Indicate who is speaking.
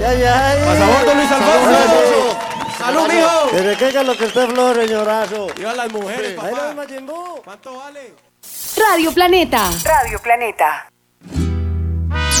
Speaker 1: Pasabor, don Luis Alfonso. ¡Salud, mijo!
Speaker 2: ¿Desde qué es lo que usted flore, señorazo?
Speaker 1: Viva las mujeres,
Speaker 2: Ahí
Speaker 1: papá.
Speaker 2: no es Majin Buu.
Speaker 1: ¿Cuánto vale?
Speaker 3: Radio Planeta. Radio Planeta.